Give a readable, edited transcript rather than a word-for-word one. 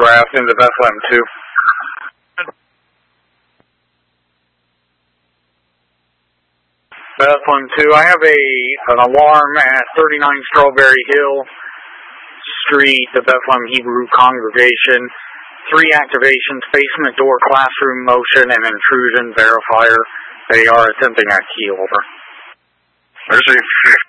telegraphed into Bethlehem 2. Bethlehem 2, I have an alarm at 39 Strawberry Hill Street, the Bethlehem Hebrew congregation. 3 activations, basement door, classroom motion, and intrusion verifier. They are attempting a key, over. Received.